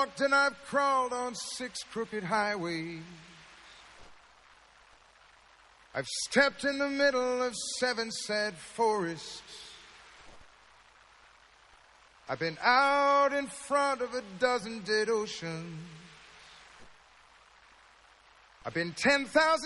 walked and I've crawled on 6 crooked highways. I've stepped in the middle of 7 sad forests. I've been out in front of a dozen dead oceans. I've been 10,000